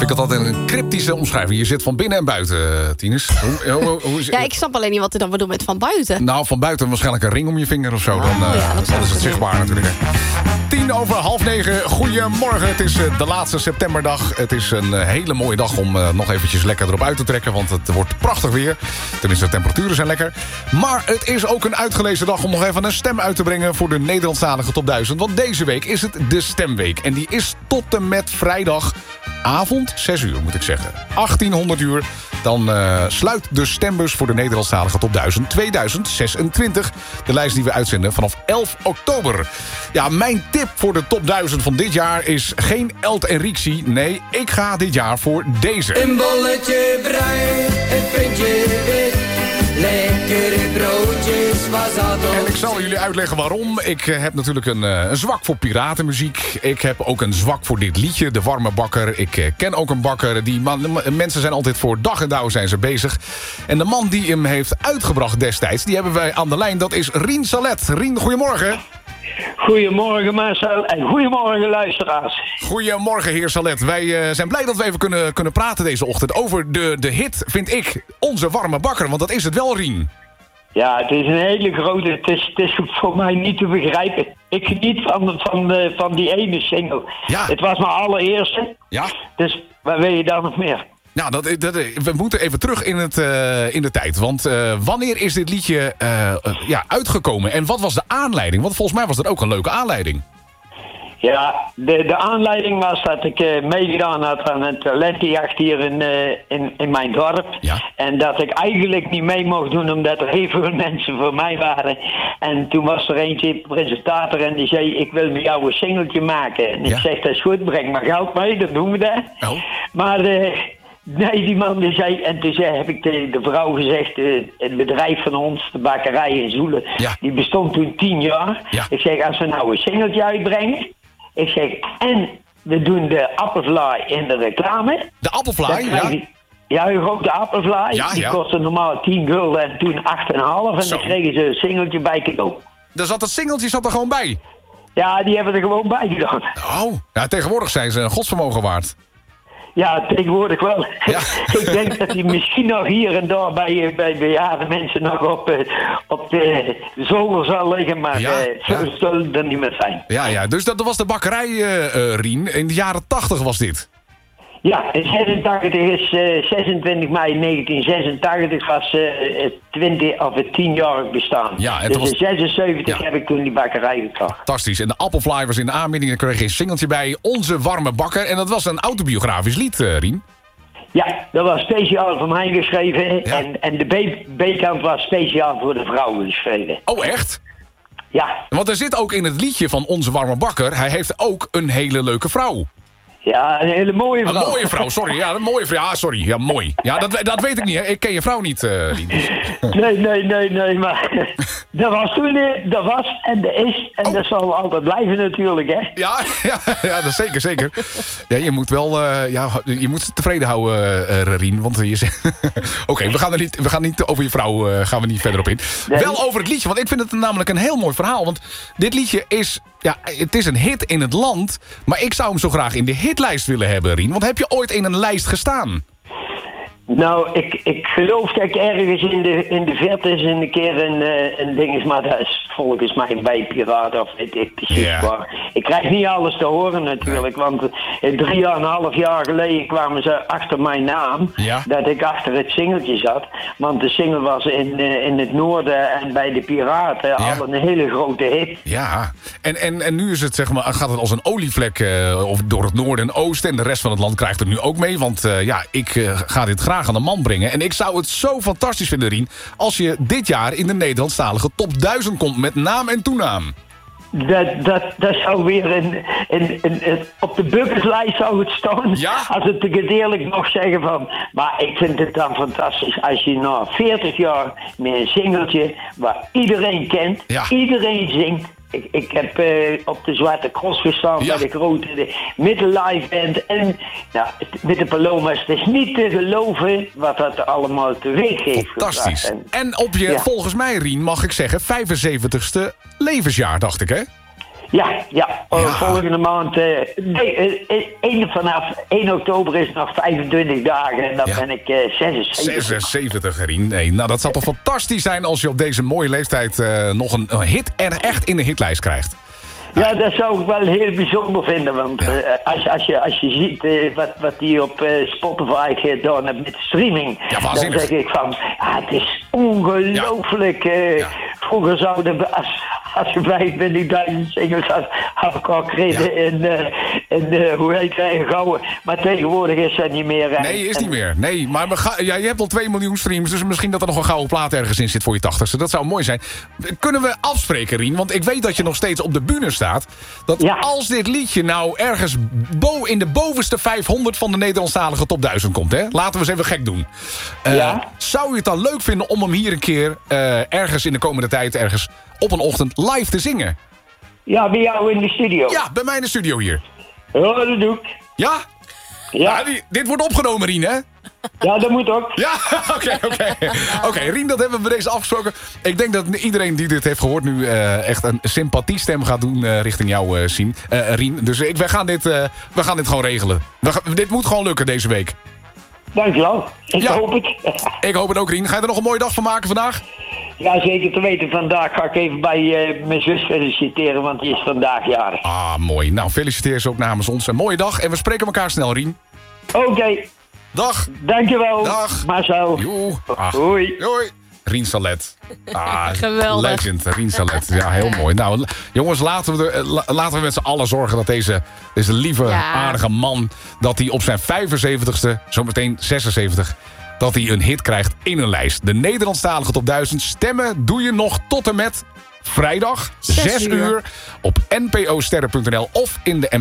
Vind ik dat altijd een cryptische omschrijving. Je zit van binnen en buiten, Tinus. Hoe is... Ja, ik snap alleen niet wat u dan bedoelt met van buiten. Nou, van buiten waarschijnlijk een ring om je vinger of zo. Dan is het zichtbaar natuurlijk. 8:10. Goedemorgen. Het is de laatste septemberdag. Het is een hele mooie dag om nog eventjes lekker erop uit te trekken. Want het wordt prachtig weer. Tenminste, de temperaturen zijn lekker. Maar het is ook een uitgelezen dag om nog even een stem uit te brengen voor de Nederlandstalige Top 1000. Want deze week is het de Stemweek. En die is tot en met vrijdagavond, 6 uur moet ik zeggen. 1800 uur. Dan sluit de stembus voor de Nederlandstalige Top 1000 2026. De lijst die we uitzenden vanaf 11 oktober. Ja, mijn tip voor de Top 1000 van dit jaar is geen Elt en Rixie. Nee, ik ga dit jaar voor deze. Een bolletje bruin, een puntje wit. Lekkere broodjes, was dat En ik zal jullie uitleggen waarom. Ik heb natuurlijk een zwak voor piratenmuziek. Ik heb ook een zwak voor dit liedje, De Warme Bakker. Ik ken ook een bakker. Mensen zijn altijd voor dag en dauw zijn ze bezig. En de man die hem heeft uitgebracht destijds, die hebben wij aan de lijn. Dat is Rien Salet. Rien, goedemorgen. Goedemorgen Marcel en goedemorgen luisteraars. Goedemorgen heer Salet. Wij zijn blij dat we even kunnen praten deze ochtend over de hit, vind ik, Onze Warme Bakker. Want dat is het wel, Rien. Ja, het is een hele grote, het is voor mij niet te begrijpen. Ik geniet van die ene single. Ja. Het was mijn allereerste, Ja. dus wat wil je daar nog meer? Nou, we moeten even terug in de tijd. Want wanneer is dit liedje uitgekomen? En wat was de aanleiding? Want volgens mij was dat ook een leuke aanleiding. Ja, de aanleiding was dat ik meegedaan had aan een talentenjacht hier in mijn dorp. Ja. En dat ik eigenlijk niet mee mocht doen omdat er heel veel mensen voor mij waren. En toen was er eentje, presentator, en die zei: ik wil met jou een singeltje maken. En ik zeg: dat is goed, breng maar geld mee, dan doen we dat. Oh. Maar nee, die man die zei, en toen heb ik de vrouw gezegd, het bedrijf van ons, de bakkerij in Zoelen, Ja. die bestond toen 10 jaar. Ja. Ik zeg: als we nou een singeltje uitbrengen, ik zeg, en we doen de appelfly in de reclame. De appelfly, ja. Ja, een grote appelfly. Ja, die ja. kostte normaal 10 gulden en toen 8,5. En Zo. dan kregen ze een singeltje bij cadeau. Daar zat dat singeltje er gewoon bij. Ja, die hebben er gewoon bij gedaan. Oh, ja, tegenwoordig zijn ze een godsvermogen waard. Ja, tegenwoordig wel. Ja. Ik denk dat hij misschien nog hier en daar bij bejaarde mensen nog op de zolder zal liggen. Maar zo zal het er niet meer zijn. Ja, dus dat was de bakkerij, Rien. In de jaren 80 was dit. Ja, in 86 is 26 mei 1986 was het 10-jarig bestaan. Ja, en dus was... in 76 Ja. heb ik toen die bakkerij gekocht. Fantastisch. En de appelfly was in de aanbieding. Dan kreeg je een singeltje bij, Onze Warme Bakker. En dat was een autobiografisch lied, Rien. Ja, dat was speciaal voor mij geschreven. Ja. En de B-kant was speciaal voor de vrouwen geschreven. Oh, echt? Ja. Want er zit ook in het liedje van Onze Warme Bakker, hij heeft ook een hele leuke vrouw. Ja, een hele mooie vrouw. Een mooie vrouw, sorry. Ja, een mooie vrouw. Ja, sorry. Ja, mooi. Ja, dat weet ik niet, hè. Ik ken je vrouw niet, Rien. Nee, maar dat was toen, dat was en dat is en dat zal altijd blijven natuurlijk, hè. Ja, dat is zeker. Ja, je moet wel, je moet ze tevreden houden, Rien, want je zegt... Oké, we gaan niet over je vrouw, gaan we niet verder op in. Nee. Wel over het liedje, want ik vind het namelijk een heel mooi verhaal, want dit liedje is... Ja, het is een hit in het land, maar ik zou hem zo graag in de hitlijst willen hebben, Rien. Want heb je ooit in een lijst gestaan? Nou, ik geloof dat ik ergens in de verte is een keer een ding is, maar dat is volgens mij bij Piraten of weet ik precies waar. Ik krijg niet alles te horen natuurlijk, want 3,5 jaar geleden kwamen ze achter mijn naam, dat ik achter het singeltje zat. Want de single was in het noorden en bij de Piraten al een hele grote hit. Ja, en nu is het, zeg maar, gaat het als een olievlek of door het noorden en oosten. En de rest van het land krijgt er nu ook mee, want ik ga dit graag aan de man brengen. En ik zou het zo fantastisch vinden, Rien, als je dit jaar in de Nederlandstalige Top 1000 komt met naam en toenaam. Dat zou weer op de bucketlijst zou het staan. Ja? Als het ik het eerlijk nog zeggen van. Maar ik vind het dan fantastisch als je na 40 jaar met een singeltje waar iedereen kent, iedereen zingt. Ik heb op de Zwarte Cross gestaan bij de grote middenlive band. En met de Paloma's, het is niet te geloven wat dat allemaal teweeg heeft. Fantastisch. En op je, volgens mij, Rien, mag ik zeggen, 75ste levensjaar, dacht ik, hè? Ja. Volgende maand. Vanaf 1 oktober is het nog 25 dagen en dan ben ik 76. 76, Rien. Nee, nou, dat zou toch fantastisch zijn als je op deze mooie leeftijd nog een hit en echt in de hitlijst krijgt. Ja, dat zou ik wel heel bijzonder vinden. Want als je ziet wat die op Spotify gedaan hebben met streaming... Ja, dan zeg ik van, het is ongelooflijk. Vroeger zouden we, als je 25.000 singles had ik al gekregen in hoe heet het, Gouwen. Maar tegenwoordig is dat niet meer. Nee, is niet meer. Nee, maar je hebt al 2 miljoen streams, dus misschien dat er nog een gouden plaat ergens in zit voor je 80ste. Dat zou mooi zijn. Kunnen we afspreken, Rien? Want ik weet dat je nog steeds op de bühne staat. Dat als dit liedje nou ergens in de bovenste 500 van de Nederlandstalige top 1000 komt, hè? Laten we eens even gek doen. Zou je het dan leuk vinden om hem hier een keer ergens in de komende tijd ergens op een ochtend live te zingen? Ja, bij jou in de studio. Ja, bij mij in de studio hier. Ja, dat doe ik. Ja? Ja. Dit wordt opgenomen, Rien, hè? Ja, dat moet ook. Ja, oké, Rien, dat hebben we bij deze afgesproken. Ik denk dat iedereen die dit heeft gehoord nu echt een sympathiestem gaat doen richting jou, Rien. Dus we gaan dit gewoon regelen. Dit moet gewoon lukken deze week. Dankjewel. Ik hoop het. Ik hoop het ook, Rien. Ga je er nog een mooie dag van maken vandaag? Ja, zeker te weten. Vandaag ga ik even bij mijn zus feliciteren, want die is vandaag jarig. Ah, mooi. Nou, feliciteer ze ook namens ons. Een mooie dag en we spreken elkaar snel, Rien. Oké. Dag. Dankjewel. Dag. Marcel. Hoi. Rien Salet. Geweldig. Legend, Rien Salet. Ja, heel mooi. Nou, jongens, laten we met z'n allen zorgen dat deze lieve, aardige man, dat hij op zijn 75ste, zometeen 76, dat hij een hit krijgt in een lijst. De Nederlandstalige top 1000 stemmen doe je nog tot en met vrijdag, 6 uur, op nposterren.nl of in de